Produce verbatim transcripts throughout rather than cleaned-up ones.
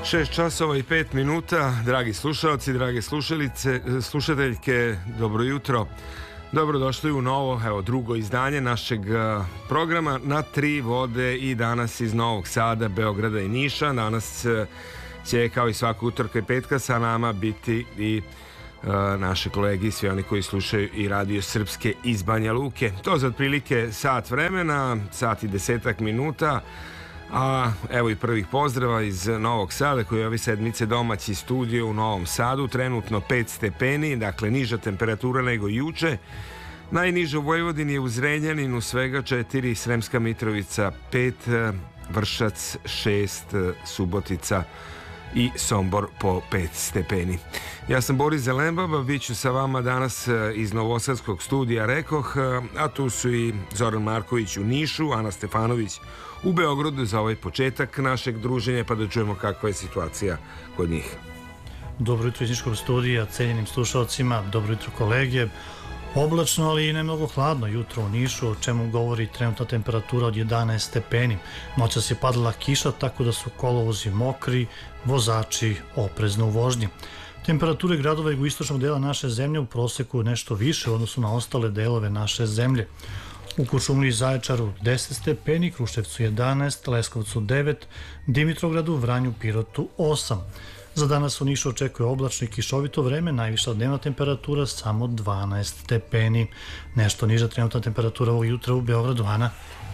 šest časova i pet minuta, dragi slušalci, drage slušalice, slušateljke, dobro jutro. Dobrodošli u novo, evo, drugo izdanje našeg programa Na tri vode i danas iz Novog Sada, Beograda i Niša. Danas će, kao i svakog utorka i petka, sa nama biti i uh, naše kolege i svi oni koji slušaju i Radio Srpske iz Banja Luke. To za otprilike sat vremena, sat i desetak minuta. A evo i prvih pozdrava iz Novog Sada, koji je ove sedmice domaći studio u Novom Sadu. Trenutno pet stepeni, dakle niža temperatura nego juče. Najniža u Vojvodini je u Zrenjaninu svega četiri, Sremska Mitrovica pet, Vršac šest, Subotica i Sombor po pet stepeni. Ja sam Boris Zelembaba, bit ću sa vama danas iz Novosadskog studija, rekoh, a tu su i Zoran Marković u Nišu, Ana Stefanović u Beogradu za ovaj početak našeg druženja, pa da čujemo kakva je situacija kod njih. Dobro jutro iz Niškog studija, cenjenim slušalcima, dobro jutro kolege. Oblačno, ali i ne mnogo hladno jutro u Nišu, o čemu govori trenutna temperatura od jedanaest stepeni. Noćas je padala kiša, tako da su kolovozi mokri, vozači oprezno u vožnji. Temperature gradova jugoistočnog dela naše zemlje u proseku nešto više u odnosu na ostale delove naše zemlje. U Kuršumliji i Zaječaru deset stepeni, Kruševcu jedanaest, Leskovcu devet, Dimitrovgradu, Vranju, Pirotu osam. Za danas u Nišu očekuje oblačno i kišovito vreme, najviša dnevna temperatura samo dvanaest stepeni. Nešto niža trenutna temperatura ovog jutra u Beogradu. Ana?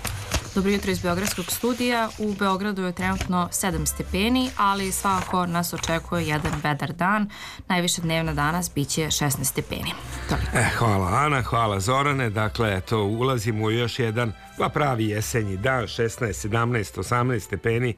Dobro jutro iz Beogradskog studija. U Beogradu je trenutno sedam stepeni, ali svakako nas očekuje jedan vedar dan. Najviša dnevna danas biće šesnaest stepeni. E, hvala Ana, hvala Zorane. Dakle, eto, ulazimo u još jedan pa pravi jesenji dan, šesnaest, sedamnaest, osamnaest stepeni.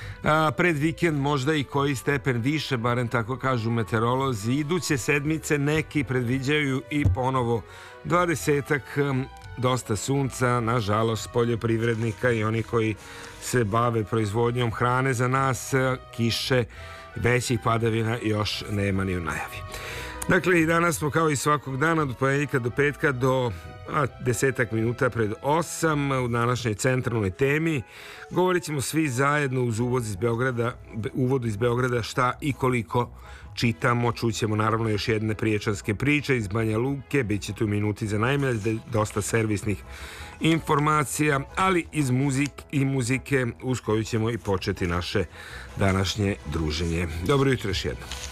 A, pred vikend možda i koji stepen više, barem tako kažu meteorolozi. Iduće sedmice neki predviđaju i ponovo dvadesetak, dosta sunca, nažalost poljoprivrednika i oni koji se bave proizvodnjom hrane za nas, kiše, većih padavina još nema ni u najavi. Dakle, i danas smo kao i svakog dana od ponedjeljka do petka do a, desetak minuta pred osam u današnjoj centralnoj temi. Govorit ćemo svi zajedno uz uvod iz Beograda, uvodu iz Beograda šta i koliko čitamo. Čućemo naravno još jedne priječanske priče iz Banja Luke, bit će tu minuti za najmlađe, dosta servisnih informacija, ali iz muzik i muzike uz koju ćemo i početi naše današnje druženje. Dobro jutro još jednom.